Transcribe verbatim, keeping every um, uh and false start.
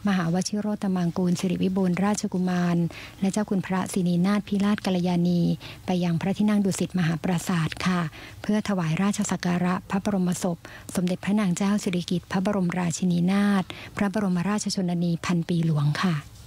มหาวชิโรตมังกูลสิริวิบูลย์ราชกุมารและเจ้าคุณพระศินีนาถพิราชกัลยาณีไปยังพระที่นั่งดุสิตมหาปราสาทค่ะเพื่อถวายราชสักการะพระบรมศพสมเด็จพระนางเจ้าสิริกิติ์พระบรมราชินีนาถพระบรมราชชนนีพันปีหลวงค่ะ